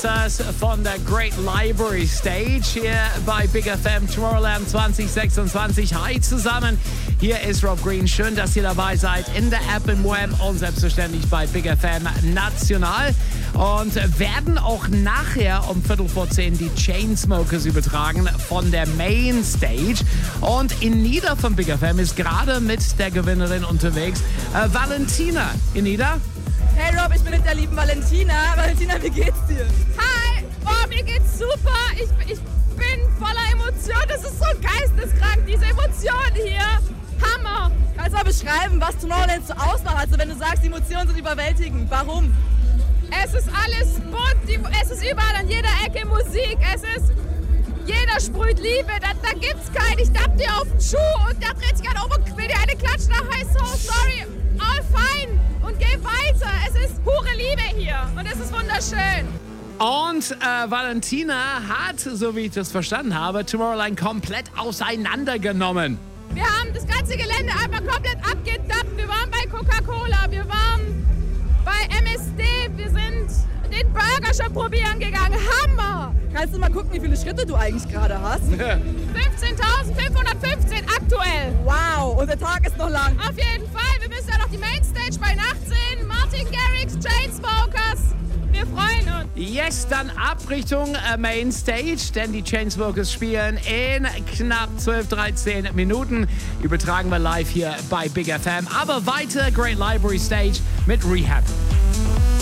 das von der Great Library Stage hier bei Big FM Tomorrowland 2026. Hi zusammen, hier ist Rob Green. Schön, dass ihr dabei seid in der App, im Web und selbstverständlich bei Big FM National. Und werden auch nachher um 9:45 die Chainsmokers übertragen von der Main Stage. Und Inida von Big FM ist gerade mit der Gewinnerin unterwegs. Valentina. Inida? Hey Rob, ich bin mit der lieben Valentina. Valentina, wie geht's dir? Hi! Oh, mir geht's super. Ich bin voller Emotion. Das ist so geisteskrank, diese Emotionen hier. Hammer! Kannst du mal beschreiben, was Tomorrowland so ausmacht? Also wenn du sagst, die Emotionen sind überwältigend. Warum? Es ist alles bunt. Es ist überall an jeder Ecke Musik. Jeder sprüht Liebe. Da gibt's keinen. Ich tapp dir auf den Schuh und da dreht sich ein um und will dir eine klatschen. Da heißt so, sorry, all fine. Und geh weiter. Es ist pure Liebe hier. Und es ist wunderschön. Und Valentina hat, so wie ich das verstanden habe, Tomorrowland komplett auseinandergenommen. Wir haben das ganze Gelände einfach komplett abgedappt. Wir waren bei Coca-Cola, wir waren bei MSD, wir sind den Burger schon probieren gegangen. Hammer! Kannst du mal gucken, wie viele Schritte du eigentlich gerade hast? 15.515 aktuell. Wow, und der Tag ist noch lang. Auf jeden Fall. Wir müssen ja noch die Mainstage bei Nacht sehen. Martin Garrix, Chainsmokers. Wir freuen uns. Yes, dann ab Richtung Mainstage, denn die Chainsmokers spielen in knapp 12, 13 Minuten. Übertragen wir live hier bei Big FM. Aber weiter Great Library Stage mit Rehab.